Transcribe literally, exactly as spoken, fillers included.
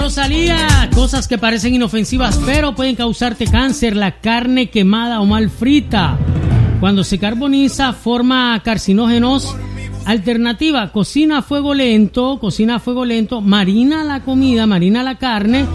Rosalía, cosas que parecen inofensivas pero pueden causarte cáncer. La carne quemada o mal frita, cuando se carboniza, forma carcinógenos. Alternativa, cocina a fuego lento, cocina a fuego lento, marina la comida, marina la carne